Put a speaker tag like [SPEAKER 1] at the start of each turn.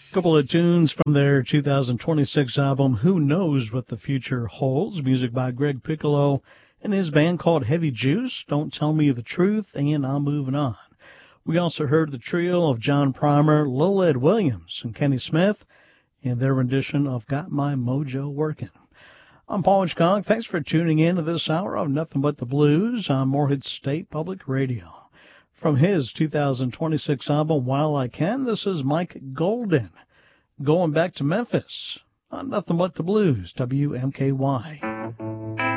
[SPEAKER 1] Couple of tunes from their 2026 album, Who Knows What the Future Holds, music by Greg Piccolo and his band called Heavy Juice, Don't Tell Me the Truth, and I'm Moving On. We also heard the trio of John Primer, Lil Ed Williams, and Kenny Smith in their rendition of Got My Mojo Working. I'm Paul Hitchcock. Thanks for tuning in to this hour of Nothing But the Blues on Morehead State Public Radio. From his 2026 album, While I Can, this is Mike Golden, going back to Memphis on Nothing But the Blues, WMKY.